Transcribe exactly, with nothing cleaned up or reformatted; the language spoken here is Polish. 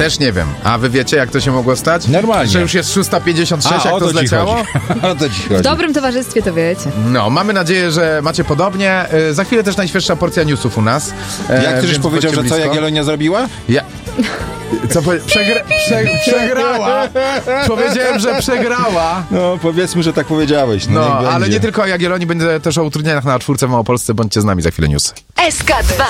Też nie wiem. A wy wiecie, jak to się mogło stać? Normalnie. Że już jest szósta pięćdziesiąt sześć, A, jak o to to ci zleciało? chodzi. O to ci chodzi. W dobrym towarzystwie to wiecie. No, mamy nadzieję, że macie podobnie. E, za chwilę też najświeższa porcja newsów u nas. E, Jak ty żeś więc powiedział, bądźcie że co blisko. Jagiellonia zrobiła? Ja... Co powie... Przegra... Prze... Przegrała. Powiedziałem, że przegrała. No, powiedzmy, że tak powiedziałeś. No, No, niech ale będzie. nie tylko o Jagiellonii, będzie też o utrudnieniach na czwórce w Małopolsce. Bądźcie z nami, za chwilę news. S K dwa.